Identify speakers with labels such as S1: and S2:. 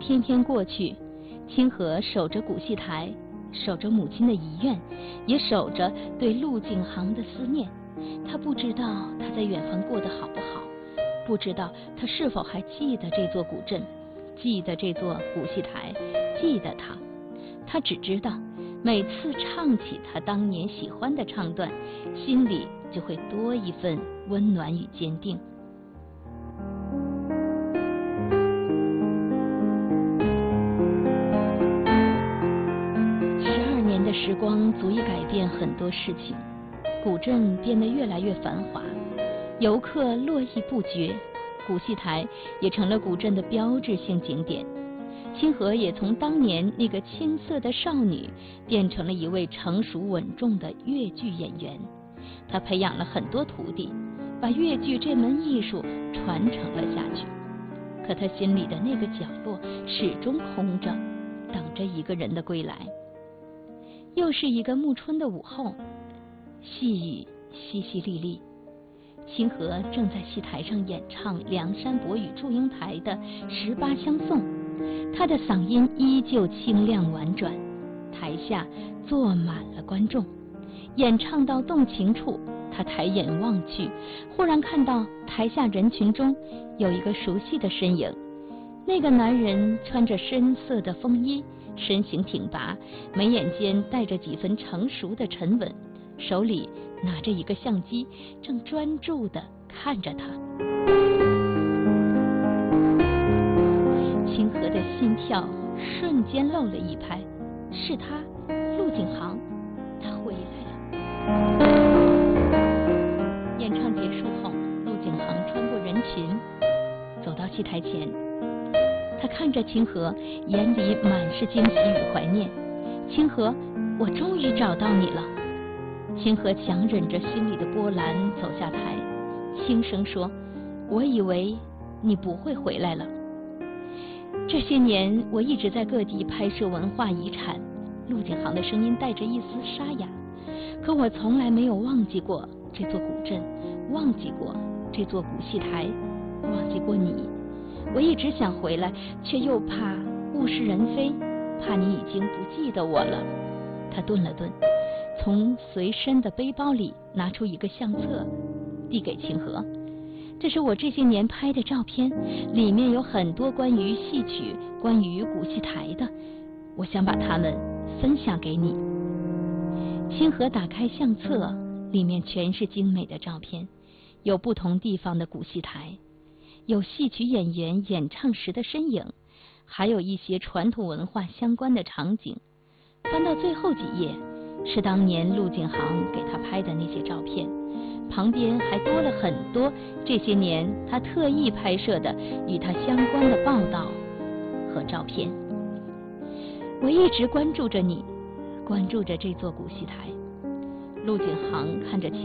S1: 天天过去，清河守着古戏台，守着母亲的遗愿，也守着对陆景行的思念。他不知道他在远方过得好不好，不知道他是否还记得这座古镇，记得这座古戏台，记得他。他只知道每次唱起他当年喜欢的唱段，心里就会多一份温暖与坚定。12年的时光足以改变很多事情，古镇变得越来越繁华，游客络绎不绝，古戏台也成了古镇的标志性景点。清河也从当年那个青涩的少女变成了一位成熟稳重的越剧演员。她培养了很多徒弟，把越剧这门艺术传承了下去。可她心里的那个角落始终空着，等着一个人的归来。又是一个暮春的午后，细雨淅淅沥沥，清河正在戏台上演唱梁山伯与祝英台的18相送，他的嗓音依旧清亮婉转，台下坐满了观众。演唱到动情处，他抬眼望去，忽然看到台下人群中有一个熟悉的身影。那个男人穿着深色的风衣，身形挺拔，眉眼间带着几分成熟的沉稳，手里拿着一个相机，正专注地看着他。清河的心跳瞬间漏了一拍，是他，陆景行，他回来了。演唱结束后，陆景行穿过人群，走到戏台前，他看着清河，眼里满是惊喜与怀念。清河，我终于找到你了。清河强忍着心里的波澜走下台，轻声说，我以为你不会回来了。这些年我一直在各地拍摄文化遗产，陆景行的声音带着一丝沙哑，可我从来没有忘记过这座古镇，忘记过这座古戏台，忘记过你。我一直想回来，却又怕物是人非，怕你已经不记得我了。他顿了顿，从随身的背包里拿出一个相册，递给清河。这是我这些年拍的照片，里面有很多关于戏曲、关于古戏台的，我想把它们分享给你。清河打开相册，里面全是精美的照片，有不同地方的古戏台，有戏曲演员演唱时的身影，还有一些传统文化相关的场景。翻到最后几页，是当年陆景行给他拍的那些照片，旁边还多了很多这些年他特意拍摄的与他相关的报道和照片。我一直关注着你，关注着这座古戏台。陆景行看着